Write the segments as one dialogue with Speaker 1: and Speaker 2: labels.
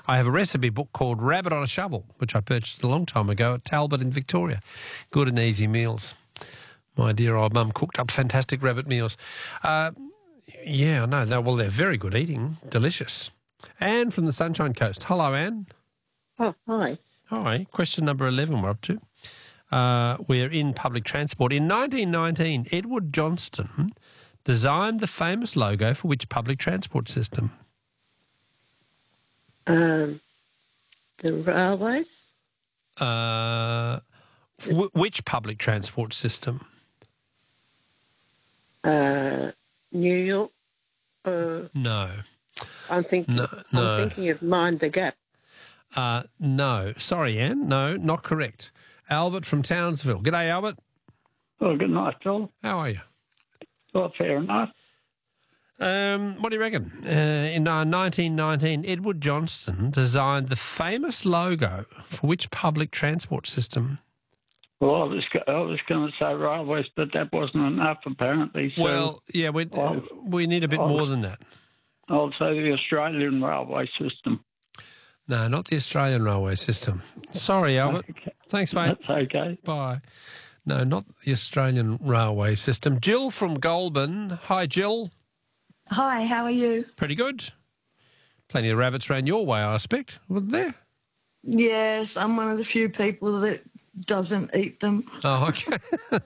Speaker 1: I have a recipe book called Rabbit on a Shovel, which I purchased a long time ago at Talbot in Victoria. Good and easy meals. My dear old mum cooked up fantastic rabbit meals. Yeah, I know. Well, they're very good eating. Delicious. Anne from the Sunshine Coast. Hello, Anne.
Speaker 2: Oh, hi.
Speaker 1: Hi. Question number 11 we're up to. We're in public transport. In 1919, Edward Johnston designed the famous logo for which public transport system?
Speaker 2: The railways?
Speaker 1: Which public transport system?
Speaker 2: New York?
Speaker 1: No.
Speaker 2: I'm thinking of Mind the Gap.
Speaker 1: No. Sorry, Anne. No, not correct. Albert from Townsville. G'day, Albert.
Speaker 3: Well, good night, Phil.
Speaker 1: How are you?
Speaker 3: Well, fair enough.
Speaker 1: What do you reckon? In 1919, Edward Johnston designed the famous logo for which public transport system?
Speaker 3: Well, I was going to say railways, but that wasn't enough, apparently. So
Speaker 1: well, yeah, we need a bit more than that.
Speaker 3: I'll say the Australian railway system.
Speaker 1: No, not the Australian railway system. Sorry, Albert.
Speaker 3: Okay.
Speaker 1: Thanks, mate.
Speaker 3: That's okay.
Speaker 1: Bye. No, not the Australian railway system. Jill from Goulburn. Hi, Jill.
Speaker 4: Hi, how are you?
Speaker 1: Pretty good. Plenty of rabbits around your way, I expect, wasn't there?
Speaker 4: Yes, I'm one of the few people that doesn't eat them.
Speaker 1: Oh, okay.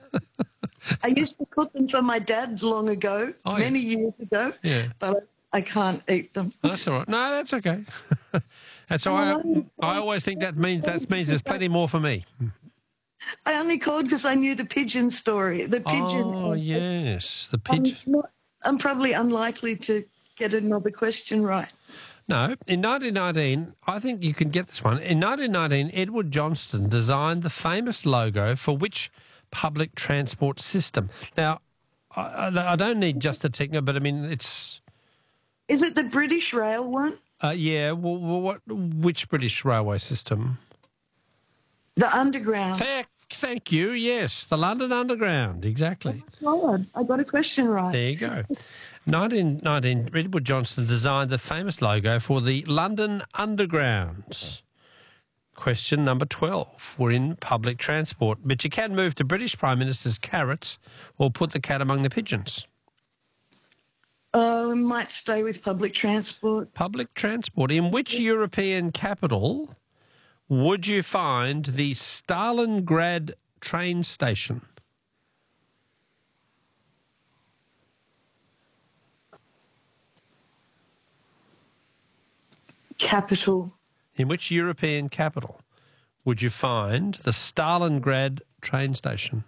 Speaker 4: I used to cook them for my dad long ago, many years ago, but I can't eat them.
Speaker 1: Oh, that's all right. No, that's okay. That's all right. I always think that means there's plenty more for me.
Speaker 4: I only called because I knew the pigeon story. The pigeon.
Speaker 1: Oh, yes, the pigeon.
Speaker 4: I'm probably unlikely to get another question right.
Speaker 1: No, in 1919, I think you can get this one. In 1919, Edward Johnston designed the famous logo for which public transport system? Now, I don't need just the techno, but I mean, it's...
Speaker 4: Is it the British Rail one?
Speaker 1: Yeah, well, which British railway system?
Speaker 4: The Underground.
Speaker 1: Thank you, yes, the London Underground, exactly.
Speaker 4: Oh, God, I got a question right.
Speaker 1: There you go. 1919, Edward Johnston designed the famous logo for the London Underground. Question number 12. We're in public transport, but you can move to British Prime Minister's carrots or put the cat among the pigeons.
Speaker 4: We might stay with public transport.
Speaker 1: Public transport. In which European capital would you find the Stalingrad train station?
Speaker 4: Capital.
Speaker 1: In which European capital would you find the Stalingrad train station?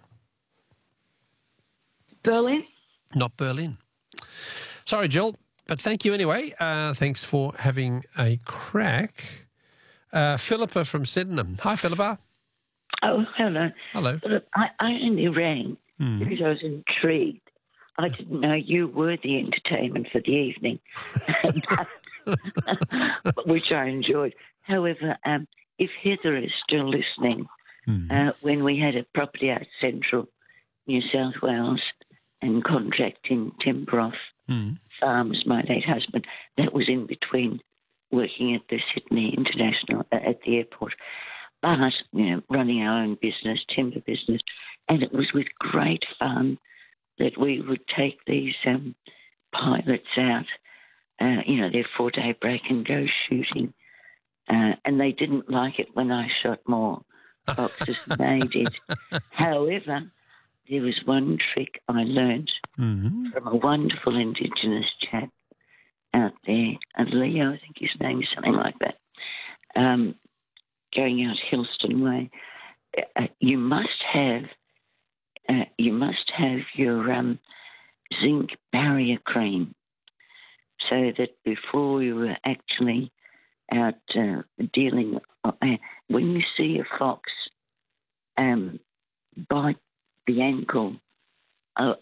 Speaker 4: Berlin?
Speaker 1: Not Berlin. Sorry, Jill, but thank you anyway. Thanks for having a crack. Philippa from Sydenham. Hi, Philippa.
Speaker 5: Oh, hello.
Speaker 1: Hello.
Speaker 5: Look, I only rang because I was intrigued. I didn't know you were the entertainment for the evening, which I enjoyed. However, if Heather is still listening, when we had a property out central New South Wales and contracting timber off farms, my late husband, that was in between working at the Sydney International, at the airport, but, running our own business, timber business, and it was with great fun that we would take these pilots out, their 4-day break and go shooting. And they didn't like it when I shot more foxes than they did. However, there was one trick I learned from a wonderful Indigenous chap out there, and Leo, I think his name is something like that, going out Hillston Way. You must have your zinc barrier cream, so that before you were actually out dealing, when you see a fox bite the ankle of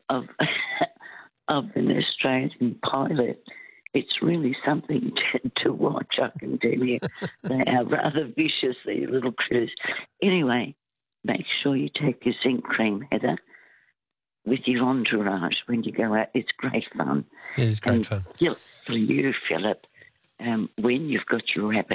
Speaker 5: an Australian pilot, it's really something to watch, I can tell you. They are rather vicious, these little critters. Anyway, make sure you take your zinc cream, Heather, with your entourage when you go out. It's great fun.
Speaker 1: It is great fun.
Speaker 5: For you, Philip, when you've got your rabbit